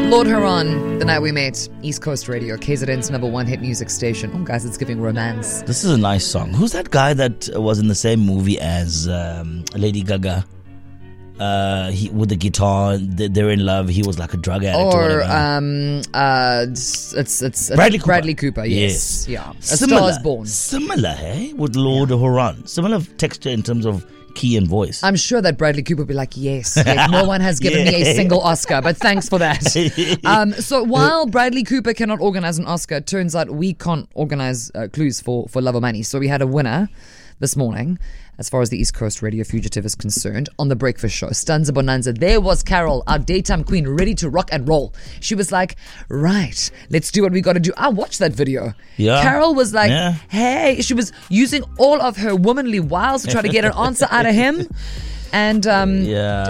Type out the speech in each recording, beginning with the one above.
Lord Huron, The Night We Met, East Coast Radio, KZN's #1 hit music station. Oh, guys, it's giving romance. This is a nice song. Who's that guy that was in the same movie as Lady Gaga? He with the guitar. They're in love. He was like a drug addict. Or it's Bradley Cooper. Yes. Yeah. A Similar, Star Is Born. Similar, hey, with Lord Huron. Similar texture in terms of key and voice. I'm sure that Bradley Cooper would be like, yes, no one has given me a single Oscar, but thanks for that. So while Bradley Cooper cannot organize an Oscar, it turns out we can't organize clues for Love or Money. So we had a winner this morning, as far as the East Coast Radio Fugitive is concerned, on The Breakfast Show. Stanza Bonanza. There was Carol, our daytime queen, ready to rock and roll. She was like, right, let's do what we got to do. I watched that video. Yeah. Carol was like, hey, she was using all of her womanly wiles to try to get an answer out of him. And and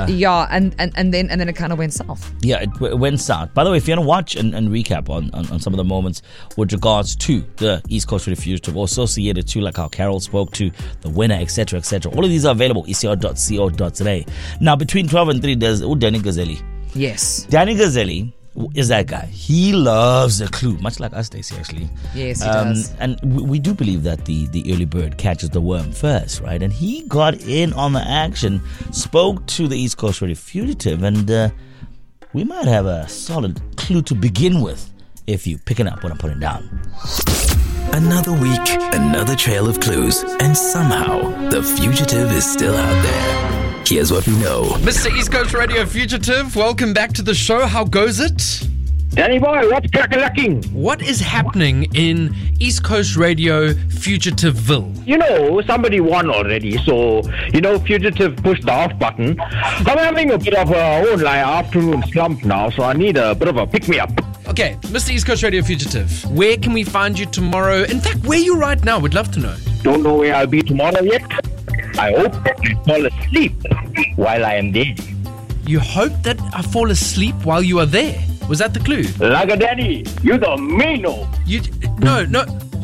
then it kind of went south. Yeah, it went south. By the way, if you want to watch and recap on some of the moments with regards to the East Coast Radio Fugitive, or associated to like how Carol spoke to the winner, etc., etc. All of these are available ecr.co.za. Now, between 12 and 3, there's Danny Gazzelli. Yes. Danny Gazzelli is that guy. He loves a clue, much like us, Stacey, actually. Yes, he does. And we do believe that the early bird catches the worm first, right? And he got in on the action, spoke to the East Coast Radio Fugitive, and we might have a solid clue to begin with if you picking up what I'm putting down. Another week, another trail of clues, and somehow the fugitive is still out there. Here's what we know. Mr. East Coast Radio Fugitive, welcome back to the show. How goes it? Danny boy, what's crack-a-lacking? What is happening in East Coast Radio Fugitiveville? You know, somebody won already, so, Fugitive pushed the off button. I'm having a bit of a afternoon slump now, so I need a bit of a pick-me-up. Okay, Mr. East Coast Radio Fugitive, where can we find you tomorrow? In fact, where are you right now? We'd love to know. Don't know where I'll be tomorrow yet. I hope that I fall asleep while I am there. You hope that I fall asleep while you are there? Was that the clue? Laga Danny, you the meano. No.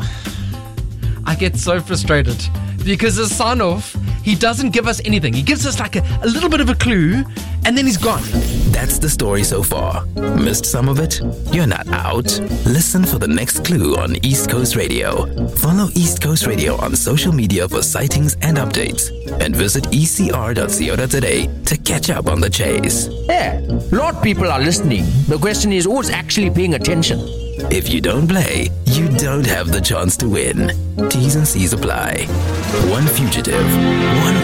I get so frustrated because as sign-off, he doesn't give us anything. He gives us like a little bit of a clue and then he's gone. That's the story so far. Missed some of it? You're not out. Listen for the next clue on East Coast Radio. Follow East Coast Radio on social media for sightings and updates. And visit ecr.co.za to catch up on the chase. Yeah, a lot of people are listening. The question is, who's actually paying attention? If you don't play, you don't have the chance to win. T's and C's apply. One fugitive, one